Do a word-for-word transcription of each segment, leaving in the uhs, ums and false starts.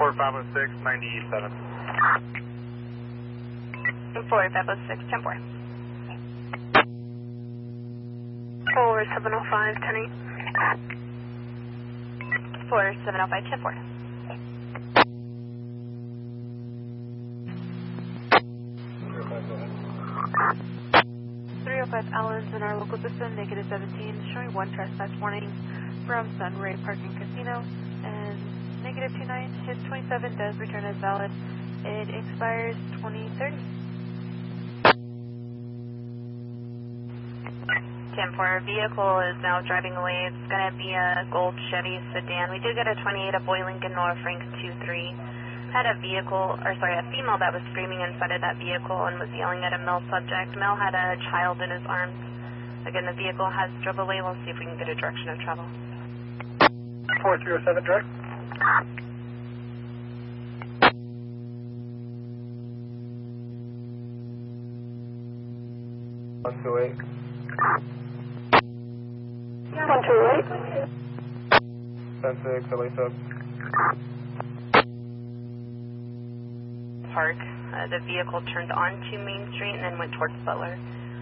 four five oh six, ninety-seven. four five oh six, ten four. four seven oh five, ten eight. four seven oh five, ten four. three oh five Allen's in our local system, negative seventeen, showing one trespass warning from Sunray Park and Casino, and negative two nine, his twenty-seven does return as valid. It expires twenty thirty. ten four, vehicle is now driving away. It's going to be a gold Chevy sedan. We did get a twenty-eight, a Boy Lincoln Noah Frank two three. Had a vehicle, or sorry, a female that was screaming inside of that vehicle and was yelling at a male subject. Male had a child in his arms. Again, the vehicle has drove away. We'll see if we can get a direction of travel. four three oh seven, direct. one two eight. one two eight. ten six, L A sub. Park. Uh, the vehicle turned onto Main Street and then went towards Butler.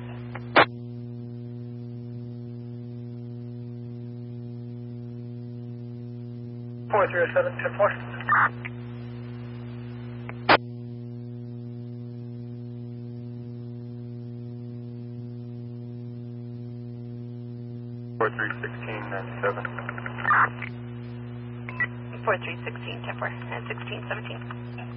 four three oh seven, ten four. four three sixteen, ninety-seven. four three sixteen, ten four, and sixteen seventeen.